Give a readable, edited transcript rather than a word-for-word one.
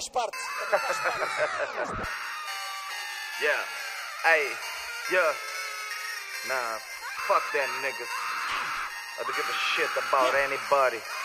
faz parte. Yeah, hey, yeah. Nah, fuck that niggas. I don't give a shit about anybody.